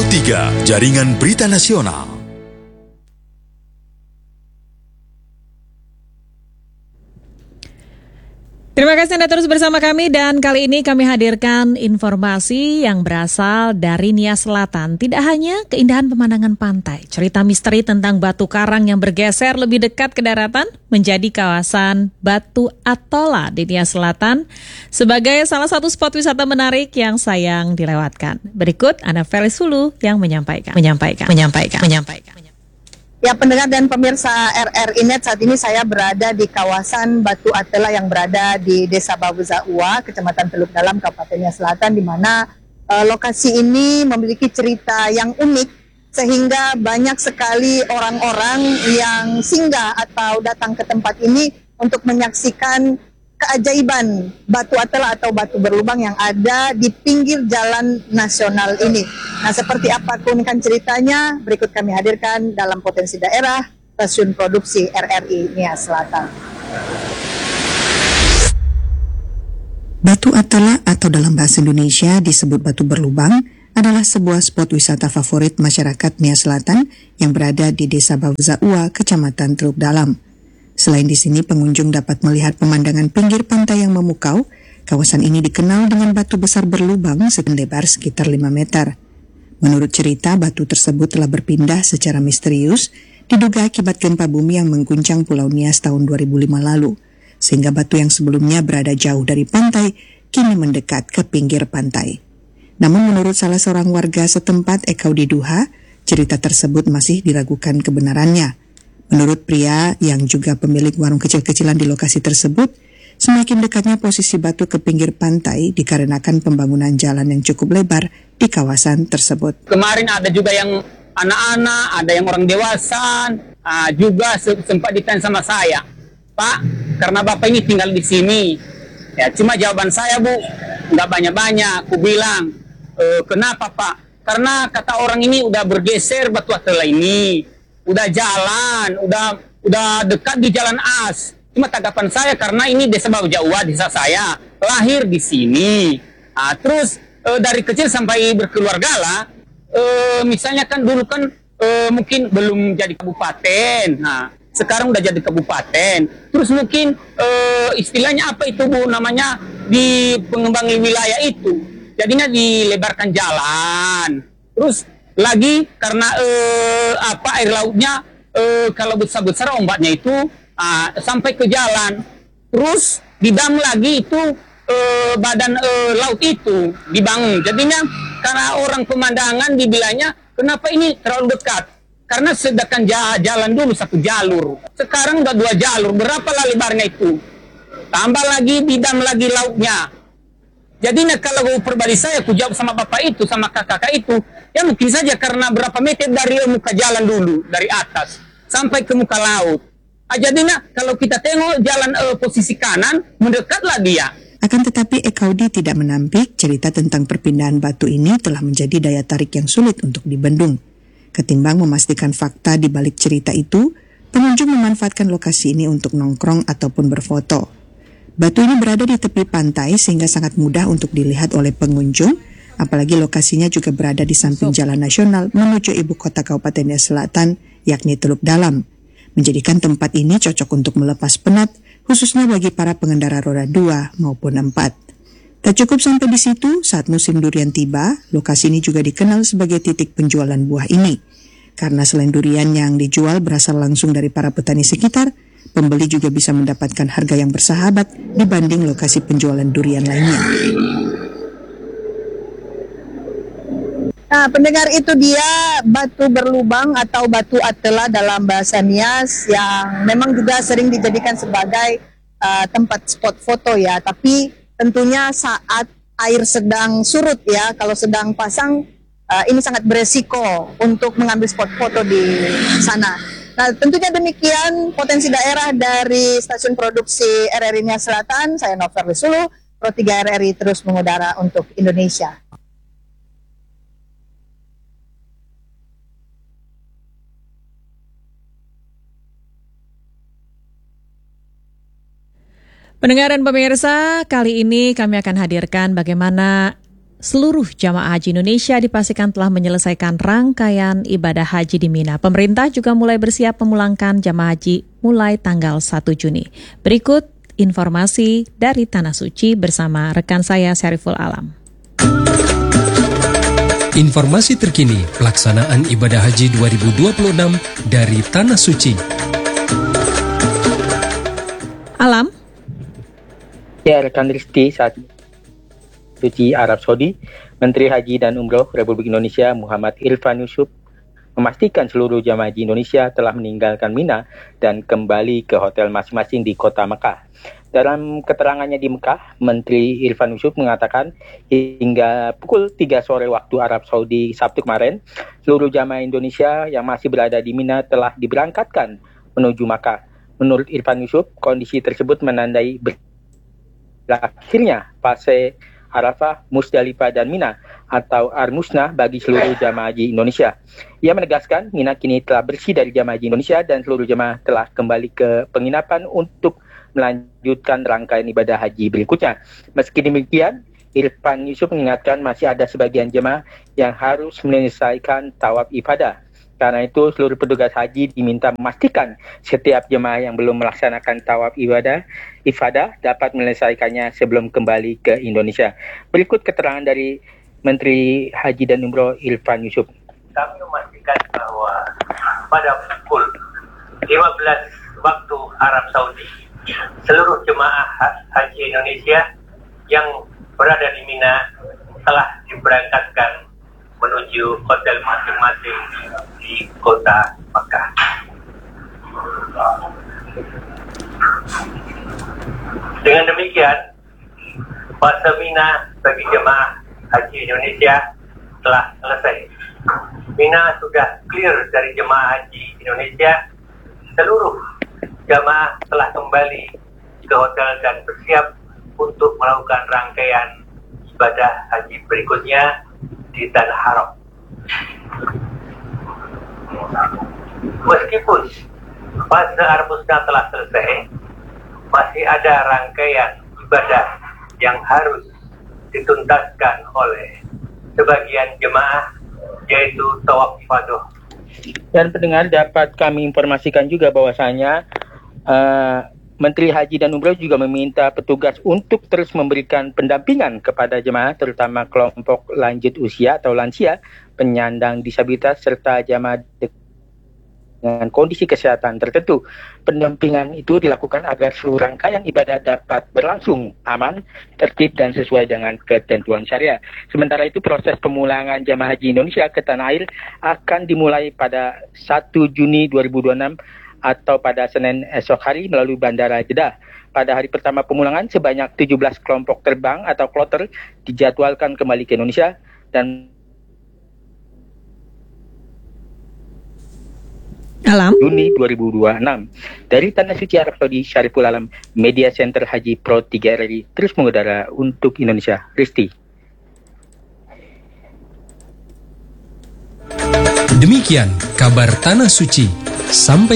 3, Jaringan Berita Nasional. Terima kasih Anda terus bersama kami dan kali ini kami hadirkan informasi yang berasal dari Nia Selatan. Tidak hanya keindahan pemandangan pantai, cerita misteri tentang batu karang yang bergeser lebih dekat ke daratan menjadi kawasan Batu Atola di Nia Selatan sebagai salah satu spot wisata menarik yang sayang dilewatkan. Berikut Ana Felis Hulu yang menyampaikan. Ya, pendengar dan pemirsa RRI Net, saat ini saya berada di kawasan Batu Atola yang berada di Desa Babuzaua, Kecamatan Teluk Dalam, Kabupaten Nia Selatan, di mana lokasi ini memiliki cerita yang unik sehingga banyak sekali orang-orang yang singgah atau datang ke tempat ini untuk menyaksikan keajaiban Batu Atola atau batu berlubang yang ada di pinggir jalan nasional ini. Nah, seperti apa keunikan ceritanya? Berikut kami hadirkan dalam Potensi Daerah, Stasiun Produksi RRI Nia Selatan. Batu Atola atau dalam bahasa Indonesia disebut batu berlubang adalah sebuah spot wisata favorit masyarakat Nia Selatan yang berada di Desa Babuzaua, Kecamatan Teluk Dalam. Selain di sini, pengunjung dapat melihat pemandangan pinggir pantai yang memukau. Kawasan ini dikenal dengan batu besar berlubang lebar sekitar 5 meter. Menurut cerita, batu tersebut telah berpindah secara misterius, diduga akibat gempa bumi yang mengguncang Pulau Nias tahun 2005 lalu, sehingga batu yang sebelumnya berada jauh dari pantai, kini mendekat ke pinggir pantai. Namun menurut salah seorang warga setempat, Ekaudi Duha, cerita tersebut masih diragukan kebenarannya. Menurut pria yang juga pemilik warung kecil-kecilan di lokasi tersebut, semakin dekatnya posisi batu ke pinggir pantai dikarenakan pembangunan jalan yang cukup lebar di kawasan tersebut. Kemarin ada juga yang anak-anak, ada yang orang dewasa, juga sempat ditanya sama saya, Pak, karena Bapak ini tinggal di sini. Ya, cuma jawaban saya, Bu, nggak banyak-banyak. Aku bilang, kenapa Pak? Karena kata orang ini udah bergeser Batu Atola ini. Udah jalan, udah dekat di jalan as. Cuma tanggapan saya karena ini Desa Babuzaua, desa saya, lahir di sini. Terus dari kecil sampai berkeluarga lah, misalnya kan dulu kan mungkin belum jadi kabupaten. Nah, sekarang udah jadi kabupaten. Terus mungkin istilahnya apa itu Bu namanya di pengembangan wilayah itu. Jadinya dilebarkan jalan. Terus lagi karena air lautnya kalau besar-besar ombaknya itu sampai ke jalan, terus di dam lagi itu badan laut itu dibangun. Jadinya karena orang pemandangan dibilangnya kenapa ini terlalu dekat? Karena sedangkan jalan dulu 1 jalur, sekarang udah 2 jalur. Berapa lah lebarnya itu? Tambah lagi di dam lagi lautnya. Jadi kalau pribadi saya, aku jawab sama bapak itu, sama kakak itu, ya mungkin saja karena berapa meter dari muka jalan dulu, dari atas, sampai ke muka laut. Jadinya kalau kita tengok jalan posisi kanan, mendekatlah dia. Akan tetapi Ekaudi tidak menampik cerita tentang perpindahan batu ini telah menjadi daya tarik yang sulit untuk dibendung. Ketimbang memastikan fakta di balik cerita itu, pengunjung memanfaatkan lokasi ini untuk nongkrong ataupun berfoto. Batu ini berada di tepi pantai sehingga sangat mudah untuk dilihat oleh pengunjung, apalagi lokasinya juga berada di samping jalan nasional menuju ibu kota Kabupaten Nia Selatan, yakni Teluk Dalam. Menjadikan tempat ini cocok untuk melepas penat, khususnya bagi para pengendara roda 2 maupun 4. Tak cukup sampai di situ, saat musim durian tiba, lokasi ini juga dikenal sebagai titik penjualan buah ini. Karena selain durian yang dijual berasal langsung dari para petani sekitar, pembeli juga bisa mendapatkan harga yang bersahabat dibanding lokasi penjualan durian lainnya. Nah, pendengar, itu dia batu berlubang atau Batu Atola dalam bahasa Nias yang memang juga sering dijadikan sebagai tempat spot foto ya. Tapi tentunya saat air sedang surut ya, kalau sedang pasang ini sangat beresiko untuk mengambil spot foto di sana. Nah, tentunya demikian Potensi Daerah dari Stasiun Produksi RRI Nia Selatan. Saya Novel Sulu, Pro 3 RRI terus mengudara untuk Indonesia. Pendengar dan pemirsa, kali ini kami akan hadirkan bagaimana seluruh jamaah haji Indonesia dipastikan telah menyelesaikan rangkaian ibadah haji di Mina. Pemerintah juga mulai bersiap memulangkan jamaah haji mulai tanggal 1 Juni. Berikut informasi dari Tanah Suci bersama rekan saya Syariful Alam. Informasi terkini pelaksanaan ibadah haji 2026 dari Tanah Suci. Alam. Ya, rekan Risti, saat Suci Arab Saudi, Menteri Haji dan Umroh Republik Indonesia Muhammad Irfan Yusuf memastikan seluruh jamaah haji Indonesia telah meninggalkan Mina dan kembali ke hotel masing-masing di kota Mekah. Dalam keterangannya di Mekah, Menteri Irfan Yusuf mengatakan hingga pukul 3 sore waktu Arab Saudi Sabtu kemarin, seluruh jamaah Indonesia yang masih berada di Mina telah diberangkatkan menuju Mekah. Menurut Irfan Yusuf, kondisi tersebut menandai berakhirnya fase Arafah, Musdalifah, dan Mina atau Armusna bagi seluruh jamaah haji Indonesia. Ia menegaskan Mina kini telah bersih dari jamaah haji Indonesia dan seluruh jamaah telah kembali ke penginapan untuk melanjutkan rangkaian ibadah haji berikutnya. Meski demikian, Irfan Yusuf mengingatkan masih ada sebagian jemaah yang harus menyelesaikan tawaf ifadah. Karena itu, seluruh petugas haji diminta memastikan setiap jemaah yang belum melaksanakan tawaf ifadah dapat menyelesaikannya sebelum kembali ke Indonesia. Berikut keterangan dari Menteri Haji dan Umroh Irfan Yusuf. Kami memastikan bahwa pada pukul 15 waktu Arab Saudi, seluruh jemaah haji Indonesia yang berada di Mina telah diberangkatkan menuju hotel masing-masing di kota Makkah. Dengan demikian, fase Mina bagi jemaah haji Indonesia telah selesai. Mina sudah clear dari jemaah haji Indonesia. Seluruh jemaah telah kembali ke hotel dan bersiap untuk melakukan rangkaian ibadah haji berikutnya di Tanah Haram. Meskipun fase Armusna telah selesai, masih ada rangkaian ibadah yang harus dituntaskan oleh sebagian jemaah, yaitu tawaf ifadah. Dan pendengar, dapat kami informasikan juga bahwasanya Menteri Haji dan Umroh juga meminta petugas untuk terus memberikan pendampingan kepada jemaah, terutama kelompok lanjut usia atau lansia, penyandang disabilitas, serta jemaah dengan kondisi kesehatan tertentu. Pendampingan itu dilakukan agar seluruh rangkaian ibadah dapat berlangsung aman, tertib, dan sesuai dengan ketentuan syariah. Sementara itu, proses pemulangan jemaah haji Indonesia ke tanah air akan dimulai pada 1 Juni 2026 atau pada Senin esok hari melalui Bandara Jeddah. Pada hari pertama pemulangan, sebanyak 17 kelompok terbang atau kloter dijadwalkan kembali ke Indonesia dan Juni 2026. Dari Tanah Suci Arab Saudi, Syariful Alam, Media Center Haji Pro 3 RRI terus mengudara untuk Indonesia. Risti. Demikian kabar Tanah Suci. Sampai